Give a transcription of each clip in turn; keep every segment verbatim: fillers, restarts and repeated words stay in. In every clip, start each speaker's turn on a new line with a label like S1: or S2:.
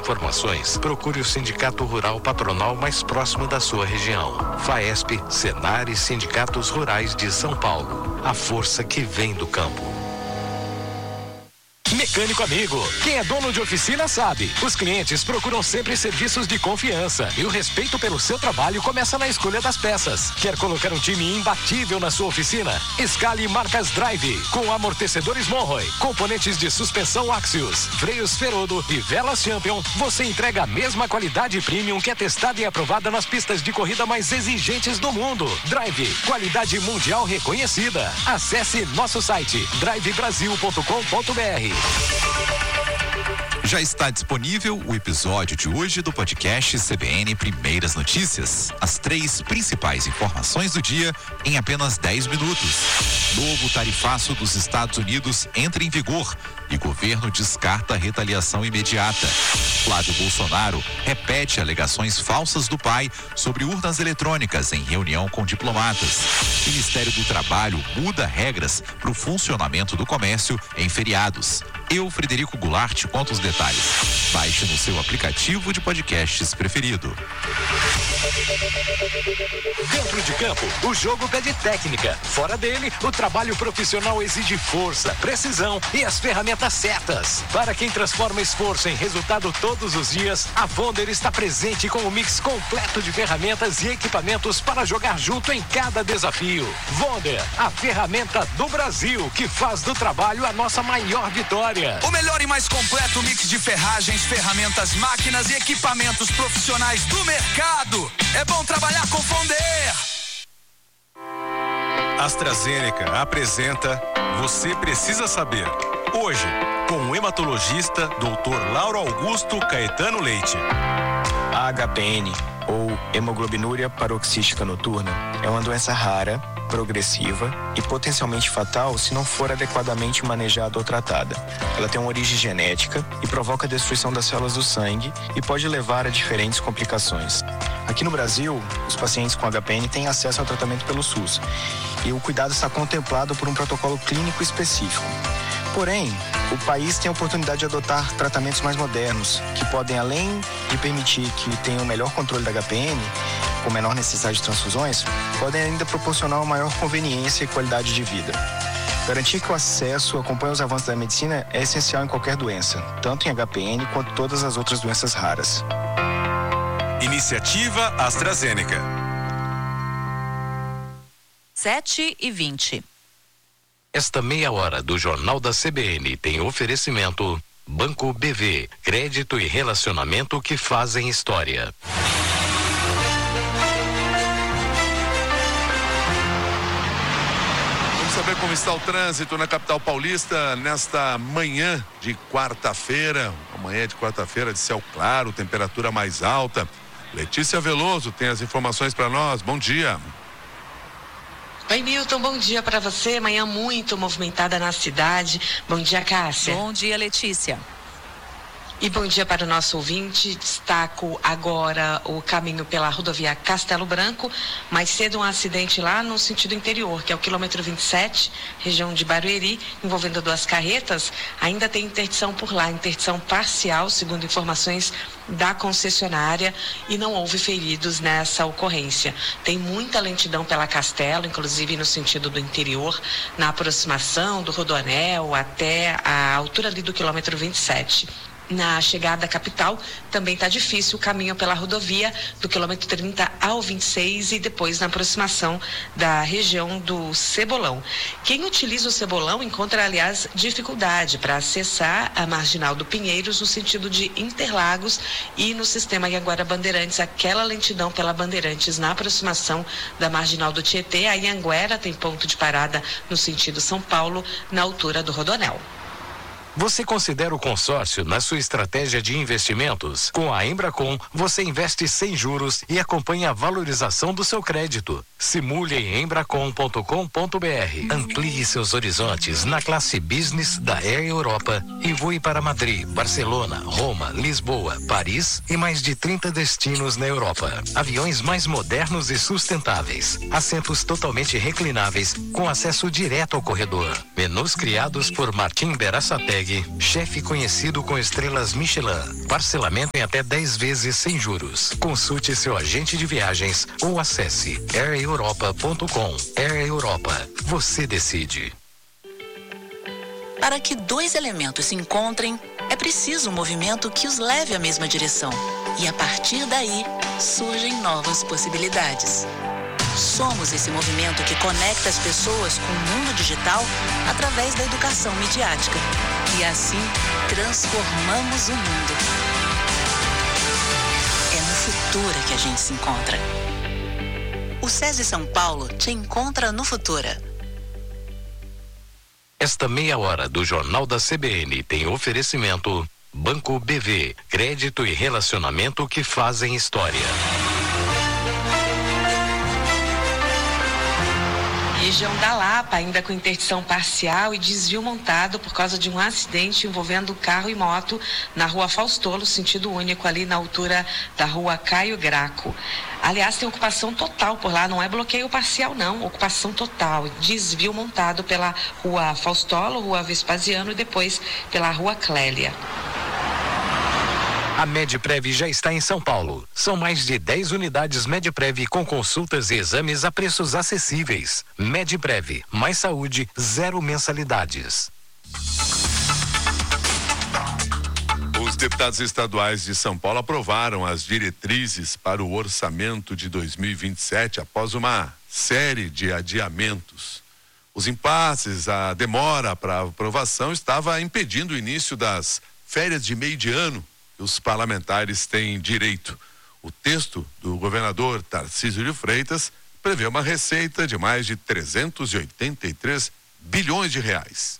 S1: informações, procure o Sindicato Rural Patronal mais próximo da sua região. FAESP, Senar e Sindicatos Rurais de São Paulo. A força que vem do campo.
S2: Mecânico Amigo. Quem é dono de oficina sabe. Os clientes procuram sempre serviços de confiança e o respeito pelo seu trabalho começa na escolha das peças. Quer colocar um time imbatível na sua oficina? Escale marcas Drive, com amortecedores Monroe, componentes de suspensão Axios, freios Ferodo e velas Champion. Você entrega a mesma qualidade premium que é testada e aprovada nas pistas de corrida mais exigentes do mundo. Drive, qualidade mundial reconhecida. Acesse nosso site drive brasil ponto com ponto b r.
S3: Já está disponível o episódio de hoje do podcast C B N Primeiras Notícias. As três principais informações do dia em apenas dez minutos. Novo tarifaço dos Estados Unidos entra em vigor e governo descarta retaliação imediata. Flávio Bolsonaro repete alegações falsas do pai sobre urnas eletrônicas em reunião com diplomatas. Ministério do Trabalho muda regras para o funcionamento do comércio em feriados. Eu, Frederico Goulart, conto os detalhes. Baixe no seu aplicativo de podcasts preferido.
S2: Dentro de campo, o jogo pede técnica. Fora dele, o trabalho profissional exige força, precisão e as ferramentas certas. Para quem transforma esforço em resultado todos os dias, a Vonder está presente com um mix completo de ferramentas e equipamentos para jogar junto em cada desafio. Vonder, a ferramenta do Brasil que faz do trabalho a nossa maior vitória.
S4: O melhor e mais completo mix de ferragens, ferramentas, máquinas e equipamentos profissionais do mercado. É bom trabalhar com Vonder.
S5: AstraZeneca apresenta Você Precisa Saber. Hoje, com o hematologista doutor Lauro Augusto Caetano Leite.
S6: A H P N, ou hemoglobinuria paroxística noturna, é uma doença rara, progressiva e potencialmente fatal se não for adequadamente manejada ou tratada. Ela tem uma origem genética e provoca a destruição das células do sangue e pode levar a diferentes complicações. Aqui no Brasil, os pacientes com H P N têm acesso ao tratamento pelo SUS e o cuidado está contemplado por um protocolo clínico específico. Porém, o país tem a oportunidade de adotar tratamentos mais modernos, que podem, além de permitir que tenha o melhor controle da H P N, com menor necessidade de transfusões, podem ainda proporcionar uma maior conveniência e qualidade de vida. Garantir que o acesso acompanhe os avanços da medicina é essencial em qualquer doença, tanto em H P N quanto todas as outras doenças raras.
S5: Iniciativa AstraZeneca.
S7: sete e vinte.
S1: Esta meia hora do Jornal da C B N tem oferecimento Banco B V, crédito e relacionamento que fazem história.
S8: Vamos saber como está o trânsito na capital paulista nesta manhã de quarta-feira. Amanhã de quarta-feira de céu claro, temperatura mais alta. Letícia Veloso tem as informações para nós. Bom dia.
S9: Oi, Milton, bom dia para você. Manhã muito movimentada na cidade. Bom dia, Cássia.
S7: Bom dia, Letícia.
S9: E bom dia para o nosso ouvinte. Destaco agora o caminho pela rodovia Castelo Branco. Mais cedo um acidente lá no sentido interior, que é o quilômetro vinte e sete, região de Barueri, envolvendo duas carretas. Ainda tem interdição por lá, interdição parcial, segundo informações da concessionária, e não houve feridos nessa ocorrência. Tem muita lentidão pela Castelo, inclusive no sentido do interior, na aproximação do Rodoanel até a altura ali do quilômetro vinte e sete. Na chegada à capital, também está difícil o caminho pela rodovia do quilômetro trinta ao vinte e seis e depois na aproximação da região do Cebolão. Quem utiliza o Cebolão encontra, aliás, dificuldade para acessar a Marginal do Pinheiros no sentido de Interlagos e no sistema Anhanguera Bandeirantes, aquela lentidão pela Bandeirantes na aproximação da Marginal do Tietê. A Anhanguera tem ponto de parada no sentido São Paulo, na altura do Rodoanel.
S1: Você considera o consórcio na sua estratégia de investimentos? Com a Embracon, você investe sem juros e acompanha a valorização do seu crédito. Simule em embracon ponto com ponto b r. Amplie seus horizontes na classe Business da Air Europa e voe para Madrid, Barcelona, Roma, Lisboa, Paris e mais de trinta destinos na Europa. Aviões mais modernos e sustentáveis. Assentos totalmente reclináveis com acesso direto ao corredor. Menus criados por Martim Berassateg Lag, chefe conhecido com estrelas Michelin. Parcelamento em até dez vezes sem juros. Consulte seu agente de viagens ou acesse air europa ponto com. Air Europa, você decide.
S10: Para que dois elementos se encontrem, é preciso um movimento que os leve à mesma direção. E a partir daí, surgem novas possibilidades. Somos esse movimento que conecta as pessoas com o mundo digital através da educação midiática. E assim, transformamos o mundo. É no Futura que a gente se encontra. O SESI São Paulo te encontra no Futura.
S1: Esta meia hora do Jornal da C B N tem oferecimento Banco B V, crédito e relacionamento que fazem história.
S9: Região da Lapa, ainda com interdição parcial e desvio montado por causa de um acidente envolvendo carro e moto na rua Faustolo, sentido único, ali na altura da rua Caio Graco. Aliás, tem ocupação total por lá, não é bloqueio parcial não, ocupação total, desvio montado pela rua Faustolo, rua Vespasiano e depois pela rua Clélia.
S1: A Medprev já está em São Paulo. São mais de dez unidades Medprev com consultas e exames a preços acessíveis. Medprev, mais saúde, zero mensalidades.
S8: Os deputados estaduais de São Paulo aprovaram as diretrizes para o orçamento de dois mil e vinte e sete após uma série de adiamentos. Os impasses, a demora para a aprovação estava impedindo o início das férias de meio de ano. Os parlamentares têm direito. O texto do governador Tarcísio de Freitas prevê uma receita de mais de trezentos e oitenta e três bilhões de reais.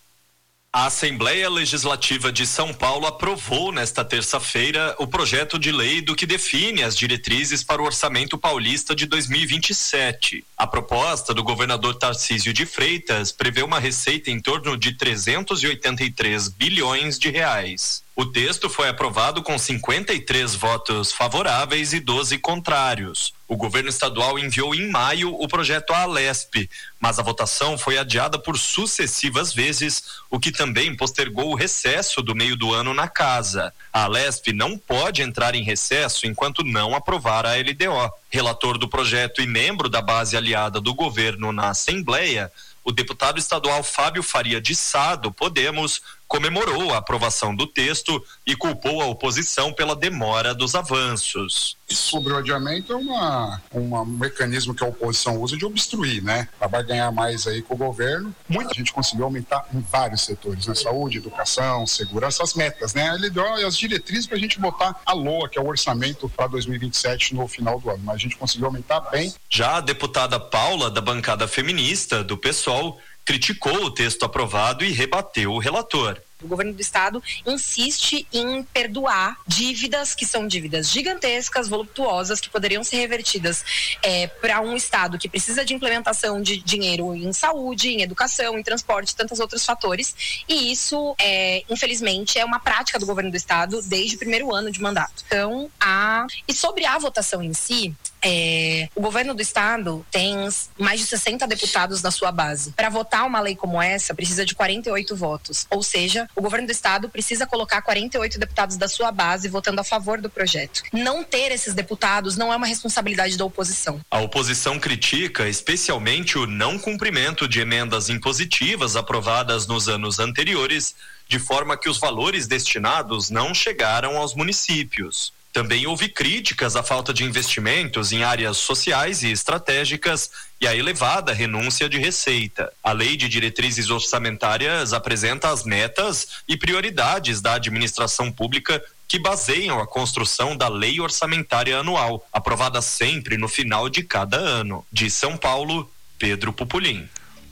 S11: A Assembleia Legislativa de São Paulo aprovou nesta terça-feira o projeto de lei do que define as diretrizes para o orçamento paulista de dois mil e vinte e sete. A proposta do governador Tarcísio de Freitas prevê uma receita em torno de trezentos e oitenta e três bilhões de reais. O texto foi aprovado com cinquenta e três votos favoráveis e doze contrários. O governo estadual enviou em maio o projeto à Alesp, mas a votação foi adiada por sucessivas vezes, o que também postergou o recesso do meio do ano na casa. A Alesp não pode entrar em recesso enquanto não aprovar a L D O. Relator do projeto e membro da base aliada do governo na Assembleia, o deputado estadual Fábio Faria de Sá, do Podemos, comemorou a aprovação do texto e culpou a oposição pela demora dos avanços.
S12: Sobre o adiamento é uma, uma, um mecanismo que a oposição usa de obstruir, né? Vai ganhar mais aí com o governo. Muita gente conseguiu aumentar em vários setores, né? Saúde, educação, segurança, as metas, né? A L D O e as diretrizes para a gente botar a L O A, que é o orçamento para dois mil e vinte e sete no final do ano, mas a gente conseguiu aumentar bem.
S11: Já a deputada Paula, da bancada feminista do PSOL, criticou o texto aprovado e rebateu o relator.
S13: O governo do estado insiste em perdoar dívidas que são dívidas gigantescas, voluptuosas, que poderiam ser revertidas é, para um estado que precisa de implementação de dinheiro em saúde, em educação, em transporte, tantos outros fatores. E isso, é, infelizmente, é uma prática do governo do estado desde o primeiro ano de mandato. Então, a... E sobre a votação em si, É, o governo do estado tem mais de sessenta deputados na sua base. Para votar uma lei como essa, precisa de quarenta e oito votos. Ou seja, o governo do estado precisa colocar quarenta e oito deputados da sua base votando a favor do projeto. Não ter esses deputados não é uma responsabilidade da oposição.
S11: A oposição critica especialmente o não cumprimento de emendas impositivas aprovadas nos anos anteriores, de forma que os valores destinados não chegaram aos municípios. Também houve críticas à falta de investimentos em áreas sociais e estratégicas e à elevada renúncia de receita. A Lei de Diretrizes Orçamentárias apresenta as metas e prioridades da administração pública que baseiam a construção da Lei Orçamentária Anual, aprovada sempre no final de cada ano. De São Paulo, Pedro Pupulim.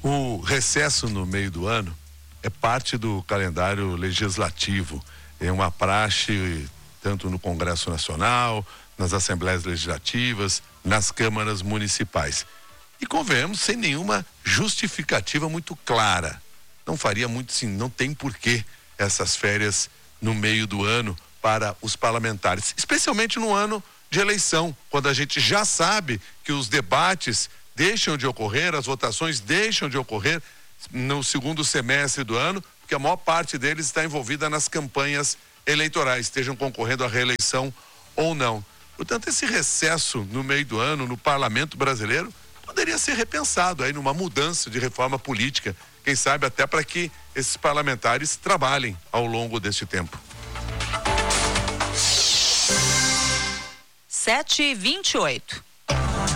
S8: O recesso no meio do ano é parte do calendário legislativo. É uma praxe tanto no Congresso Nacional, nas Assembleias Legislativas, nas câmaras municipais. E convenhamos, sem nenhuma justificativa muito clara. Não faria muito, sim, não tem porquê essas férias no meio do ano para os parlamentares, especialmente no ano de eleição, quando a gente já sabe que os debates deixam de ocorrer, as votações deixam de ocorrer no segundo semestre do ano, porque a maior parte deles está envolvida nas campanhas eleitorais, estejam concorrendo à reeleição ou não. Portanto, esse recesso no meio do ano no parlamento brasileiro poderia ser repensado aí numa mudança de reforma política, quem sabe até para que esses parlamentares trabalhem ao longo deste tempo.
S7: sete e vinte e oito.